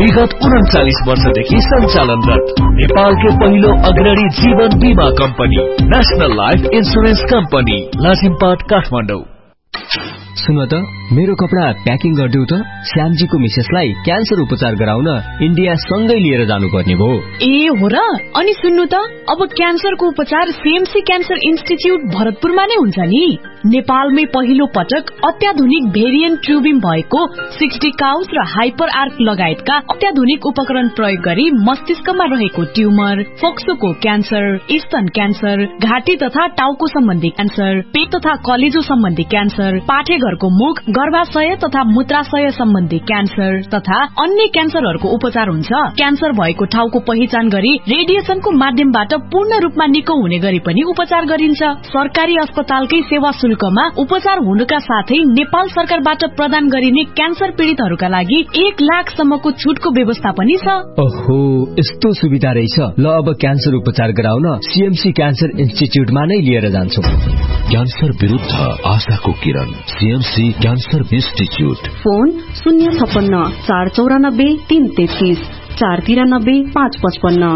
विगत 39 वर्षदेखि सञ्चालनरत नेपालकै पहिलो अग्रणी जीवन बीमा company national life insurance company Lazimpat Kathmandu. सुन त मेरो कपडा प्याकिङ गरिदेऊ त। श्यामजीको मिसेसलाई क्यान्सर उपचार गराउन इन्डिया सँगै लिएर जानुपर्ने भयो। ए हो र? अनि सुन्नु त, अब क्यान्सरको उपचार सीएमसी क्यान्सर इन्स्टिट्युट भरतपुरमा नै हुन्छ नि। नेपालमै पहिलो पटक अत्याधुनिक भेरिएन्ट ट्युबिम भएको 60 काउस र हाइपर आर्क लगायतका अत्याधुनिक उपकरण प्रयोग गरी मस्तिष्कमा रहेको ट्युमर, फोक्सोको क्यान्सर, स्तन क्यान्सर, घाँटी तथा टाउको सम्बन्धी क्यान्सर, पेट तथा कलेजो सम्बन्धी क्यान्सर, पाठेघरको मुख, गर्भाशय तथा मूत्राशय सम्बन्धी क्यान्सर तथा अन्य क्यान्सरहरूको उपचार हुन्छ। क्यान्सर भएको ठाउँको पहिचान गरी रेडिएसनको माध्यमबाट पूर्ण रूपमा निको हुने गरी पनि उपचार गरिन्छ। सरकारी अस्पतालकै सेवा शुल्कमा उपचार हुनुका साथै नेपाल सरकारबाट प्रदान गरिने क्यान्सर पीड़ितहरूका लागि 1 लाख सम्मको छुटको व्यवस्था पनि छ। ओहो, यस्तो सुविधा रहेछ। ल अब क्यान्सर उपचार गराउन सीएमसी क्यान्सर इन्स्टिट्युटमा नै लिएर जान्छु। क्यान्सर विरुद्ध आशाको किरण, सीएमसी क्यान्सर इन्स्टिट्युट। फोन 056 494 333 493 555।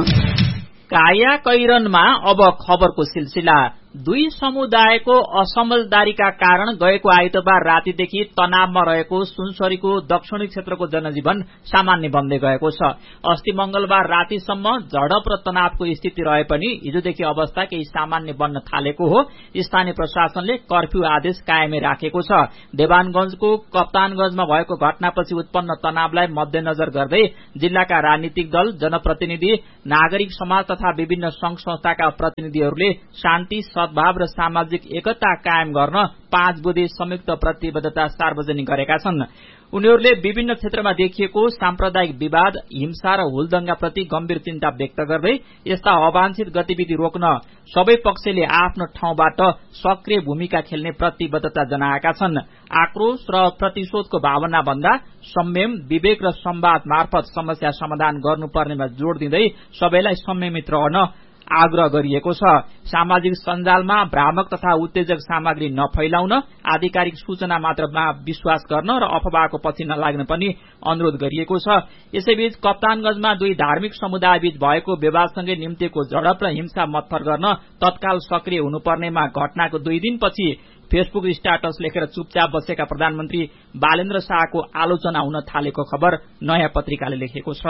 काया कैरनमा अब खबरको सिलसिला। दुई समुदायको असमझदारीका कारण गएको आइतबार रातिदेखि तनावमा रहेको सुनसरीको दक्षिणी क्षेत्रको जनजीवन सामान्य बन्दै गएको छ। अस्ति मंगलबार रातिसम्म झडप र तनावको स्थिति रहे पनि हिजोदेखि अवस्था केही सामान्य बन्न थालेको हो। स्थानीय प्रशासनले कर्फ्यू आदेश कायमै राखेको छ। देवानगंजको कप्तानगंजमा भएको घटनापछि उत्पन्न तनावलाई मध्यनजर गर्दै जिल्लाका राजनीतिक दल, जनप्रतिनिधि, नागरिक समाज तथा विभिन्न संघ संस्थाका प्रतिनिधिहरूले शान्ति, सद्भाव र सामाजिक एकता कायम गर्न 5 बुँदे संयुक्त प्रतिबद्धता सार्वजनिक गरेका छन्। उनीहरूले विभिन्न क्षेत्रमा देखिएको साम्प्रदायिक विवाद, हिंसा र हुलदंगाप्रति गम्भीर चिन्ता व्यक्त गर्दै यस्ता अवांछित गतिविधि रोक्न सबै पक्षले आफ्नो ठाउँबाट सक्रिय भूमिका खेल्ने प्रतिबद्धता जनाएका छन्। आक्रोश र प्रतिशोधको भावना भन्दा संयम, विवेक र संवाद मार्फत समस्या समाधान गर्नुपर्नेमा जोड़ दिँदै सबैलाई संयमित रहन आग्रह गरिएको छ। सामाजिक सञ्जालमा भ्रामक तथा उत्तेजक सामग्री नफैलाउन, आधिकारिक सूचना मात्रमा विश्वास गर्न र अफवाहको पछि नलाग्न पनि अनुरोध गरिएको छ। यसैबीच कप्तानगंजमा दुई धार्मिक समुदायबीच भएको विवादसँगै निम्तिएको झडप र हिंसा मत्थर गर्न तत्काल सक्रिय हुनुपर्नेमा घटनाको 2 दिनपछि फेसबुक स्ट्याटस लेखेर चुपचाप बसेका प्रधानमन्त्री बालेन्द्र शाहको आलोचना हुन थालेको खबर नयाँ पत्रिकाले लेखेको छ।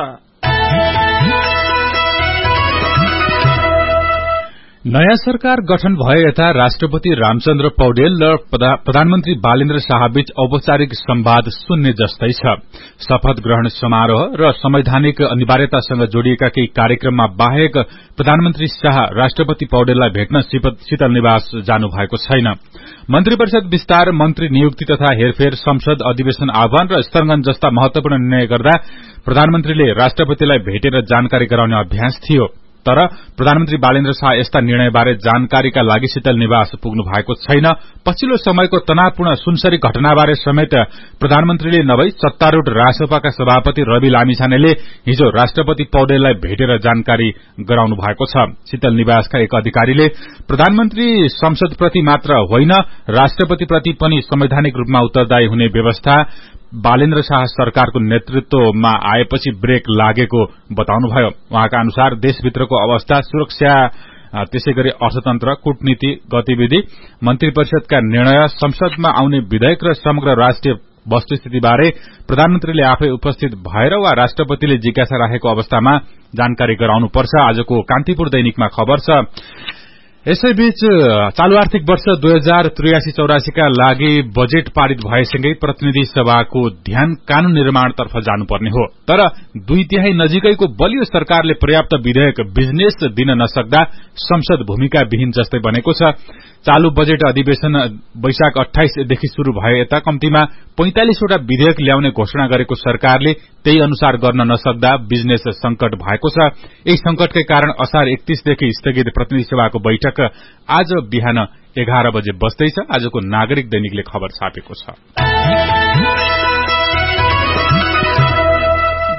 नयाँ सरकार गठन भए यता राष्ट्रपति रामचन्द्र पौडेल र प्रधानमन्त्री बालेन्द्र शाहबीच औपचारिक संवाद सुन्ने जस्तै छ। शपथ ग्रहण समारोह र संवैधानिक अनिवार्यतासँग जोडिएका केही कार्यक्रममा बाहेक प्रधानमन्त्री शाह राष्ट्रपति पौडेललाई भेट्न शीतल निवास जानु भएको छैन। मन्त्री परिषद विस्तार, मन्त्री नियुक्ति तथा हेरफेर, संसद अधिवेशन आह्वान र स्थगन जस्ता महत्वपूर्ण निर्णय गर्दा प्रधानमन्त्रीले राष्ट्रपतिलाई भेटेर जानकारी गराउने अभ्यास थियो। तर प्रधानमन्त्री बालेन्द्र शाह यस्ता निर्णयबारे जानकारीका लागि शीतल निवास पुग्नु भएको छैन। पछिल्लो समयको तनावपूर्ण सुनसरी घटनाबारे समेत प्रधानमन्त्रीले नभई सत्तारूढ़ रासपाका सभापति रवि लामिछानेले हिजो राष्ट्रपति पौडेललाई भेटेर जानकारी गराउनु भएको छ। शीतल निवासका एक अधिकारीले प्रधानमन्त्री संसदप्रति मात्र होइन, राष्ट्रपतिप्रति पनि संवैधानिक रूपमा उत्तरदायी हुने व्यवस्था बालेन्द्र शाह सरकारको नेतृत्वमा आएपछि ब्रेक लागेको बताउनुभयो। उहाँका अनुसार देशभित्रको अवस्था, सुरक्षा, त्यसैगरी अर्थतन्त्र, कूटनीति गतिविधि, मन्त्री परिषदका निर्णय, संसदमा आउने विधेयक र समग्र राष्ट्रिय वस्तुस्थितिबारे प्रधानमन्त्रीले आफै उपस्थित भएर वा राष्ट्रपतिले जिज्ञासा राखेको अवस्थामा जानकारी गराउनुपर्छ। आजको कान्तिपुर दैनिकमा खबर छ। यसैबीच चालू आर्थिक वर्ष 2083-84 का लागि बजेट पारित भएसँगै प्रतिनिधि सभाको ध्यान कानून निर्माणतर्फ जानुपर्ने हो। तर 2/3 नजिकैको बलियो सरकारले पर्याप्त विधेयक बिजनेस दिन नसक्दा संसद भूमिका विहीन जस्तै बनेको छ। चालू बजेट अधिवेशन वैशाख 28 देखि शुरू भए यता कम्तीमा 45 वटा विधेयक ल्याउने घोषणा गरेको सरकारले त्यही अनुसार गर्न नसक्दा बिजनेस संकट भएको छ। यही संकटकै कारण असार 31 देखि स्थगित प्रतिनिधि सभाको बैठक आज बिहान 11 बजे बस्दैछ। आजको नागरिक दैनिकले खबर छापेको छ।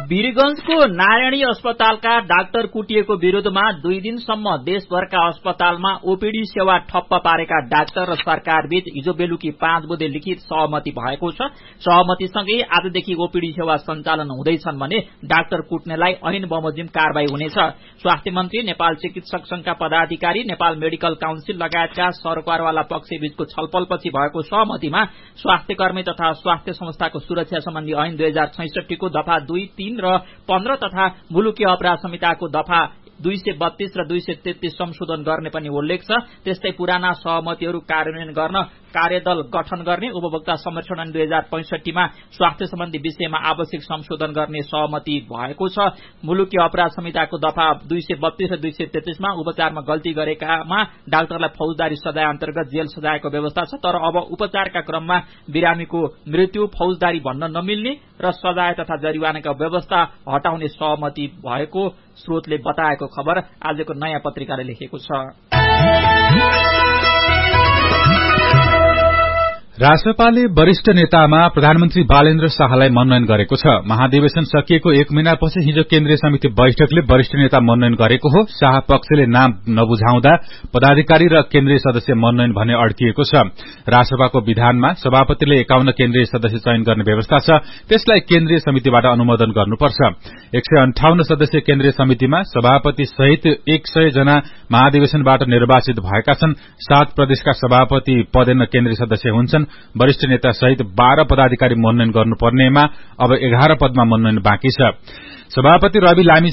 वीरगंजको नारायणी अस्पतालका डाक्टर कुटिएको विरोधमा 2 दिनसम्म देशभरका अस्पतालमा ओपीडी सेवा ठप्प पारेका डाक्टर र सरकारबीच हिजो बेलुकी 5 बजे लिखित सहमति भएको छ। सहमतिसँगै आजदेखि ओपीडी सेवा सञ्चालन हुँदैछन् भने डाक्टर कुट्नेलाई ऐन बमोजिम कारबाही हुनेछ। स्वास्थ्य मन्त्री, नेपाल चिकित्सक संघका पदाधिकारी, नेपाल मेडिकल काउन्सिल लगायतका सरकारवाला पक्षबीचको छलफलपछि भएको सहमतिमा स्वास्थ्यकर्मी तथा स्वास्थ्य संस्थाको सुरक्षा सम्बन्धी ऐन 2066 को दफा 2, 3 र 15 तथा मुलुकी अपराध संहिताको दफा 232 र 233 संशोधन गर्ने पनि उल्लेख छ। त्यस्तै पुराना सहमतिहरू कार्यान्वयन गर्न कार्यदल गठन गर्ने, उपभोक्ता संरक्षण ऐन 2065 मा स्वास्थ्य सम्बन्धी विषयमा आवश्यक संशोधन गर्ने सहमति भएको छ। मुलुकी अपराध संहिताको दफा 232 र 233 मा उपचारमा गल्ती गरेकामा डाक्टरलाई फौजदारी सजाय अन्तर्गत जेल सजायको व्यवस्था छ। तर अब उपचारका क्रममा बिरामीको मृत्यु फौजदारी भन्न नमिल्ने र सजाय तथा जरिवानाको व्यवस्था हटाउने सहमति भएको स्रोतले बताएको खबर आजको नयाँ पत्रिकाले लेखेको छ। रासपाले वरिष्ठ नेतामा प्रधानमन्त्री बालेन्द्र शाहलाई मनोनयन गरेको छ। महाधिवेशन सकिएको 1 महिनापछि हिजो केन्द्रीय समिति बैठकले वरिष्ठ नेता मनोनयन गरेको हो। शाह पक्षले नाम नबुझाउँदा पदाधिकारी र केन्द्रीय सदस्य मनोनयन भन्ने अड्किएको छ। रासपाको विधानमा सभापतिले 51 केन्द्रीय सदस्य चयन गर्ने व्यवस्था छ। त्यसलाई केन्द्रीय समितिबाट अनुमोदन गर्नुपर्छ। 158 सदस्य केन्द्रीय समितिमा सभापति सहित 100 जना महाधिवेशनबाट निर्वाचित भएका छन्। 7 प्रदेशका सभापति पदेन केन्द्रीय सदस्य हुन्छन्। वरिष्ठ नेता सहित 12 पदाधिकारी मनोनयन गर्नुपर्नेमा अब 11 पदमा मनोनयन बाँकी छ। सभापति रवि लामी